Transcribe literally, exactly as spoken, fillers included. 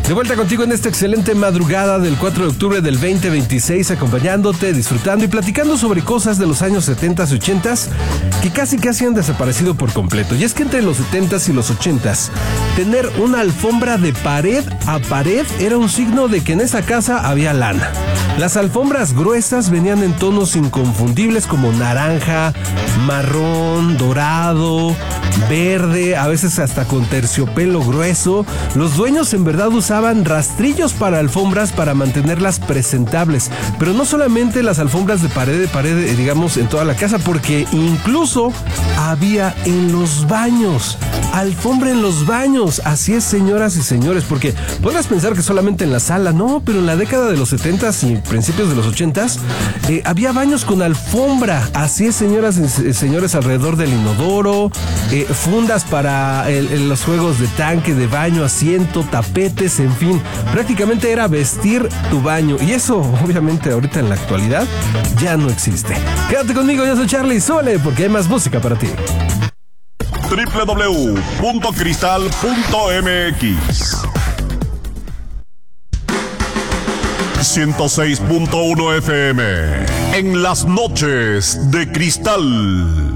De vuelta contigo en esta excelente madrugada del cuatro de octubre del veinte veintiséis, acompañándote, disfrutando y platicando sobre cosas de los años setentas y ochentas que casi casi han desaparecido por completo. Y es que entre los setentas y los ochentas, tener una alfombra de pared a pared era un signo de que en esa casa había lana. Las alfombras gruesas venían en tonos inconfundibles como naranja, marrón, dorado, verde, a veces hasta con terciopelo grueso. Los dueños en verdad usaban rastrillos para alfombras para mantenerlas presentables, pero no solamente las alfombras de pared de pared, digamos, en toda la casa, porque incluso había en los baños, alfombra en los baños. Así es, señoras y señores, porque podrás pensar que solamente en la sala, no, pero en la década de los setentas y principios de los ochentas eh, había baños con alfombra. Así es, señoras y señores, alrededor del inodoro, eh, fundas para el, el, los juegos de tanque, de baño, asiento, tapetes, en fin, prácticamente era vestir tu baño, y eso obviamente ahorita en la actualidad ya no existe. Quédate conmigo, yo soy Charlie Sole, porque hay más música para ti. doble u doble u doble u punto cristal punto m x ciento seis punto uno F M en las noches de Cristal.